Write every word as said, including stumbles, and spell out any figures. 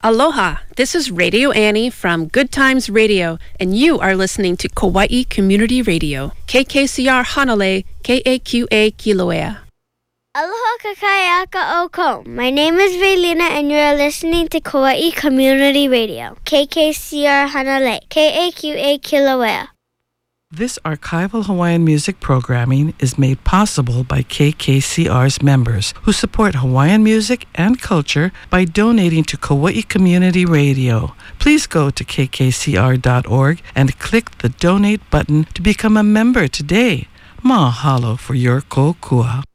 Aloha, this is Radio Annie from Good Times Radio, and you are listening to Kauai Community Radio, K K C R Hanalei, K A Q A Kilauea. Aloha kakayaka oko. My name is Vaylina, and you are listening to Kauai Community Radio, K K C R Hanalei, K A Q A Kilauea. This archival Hawaiian music programming is made possible by K K C R's members who support Hawaiian music and culture by donating to Kauai Community Radio. Please go to k k c r dot org and click the donate button to become a member today. Mahalo for your kokua.